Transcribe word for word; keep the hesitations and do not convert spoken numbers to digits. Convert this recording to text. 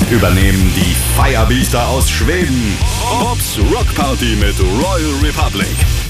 übernehmen die Firebeaster aus Schweden. Bobs Rock Party mit Royal Republic.